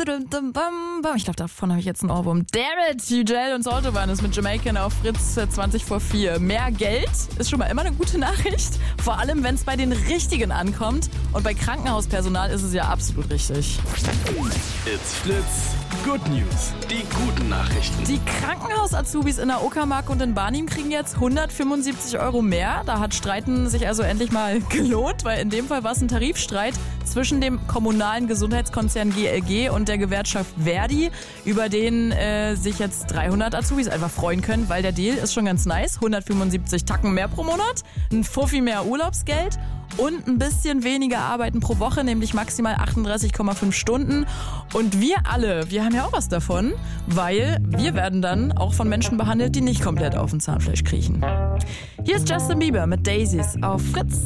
Ich glaube, davon habe ich jetzt einen Ohrwurm. Damn it, Ugel und Autobahn ist mit Jamaican auf Fritz 20 vor 4. Mehr Geld ist schon mal immer eine gute Nachricht. Vor allem, wenn es bei den Richtigen ankommt. Und bei Krankenhauspersonal ist es ja absolut richtig. It's Fritz. Good News. Die guten Nachrichten. Die Krankenhaus-Azubis in der Uckermark und in Barnim kriegen jetzt 175 € mehr. Da hat Streiten sich also endlich mal gelohnt, weil in dem Fall war es ein Tarifstreit zwischen dem kommunalen Gesundheitskonzern GLG und der Gewerkschaft Verdi, über den sich jetzt 300 Azubis einfach freuen können, weil der Deal ist schon ganz nice. 175 Tacken mehr pro Monat, ein Fuffi mehr Urlaubsgeld und ein bisschen weniger Arbeiten pro Woche, nämlich maximal 38,5 Stunden. Und wir alle, wir haben ja auch was davon, weil wir werden dann auch von Menschen behandelt, die nicht komplett auf den Zahnfleisch kriechen. Hier ist Justin Bieber mit Daisies auf Fritz.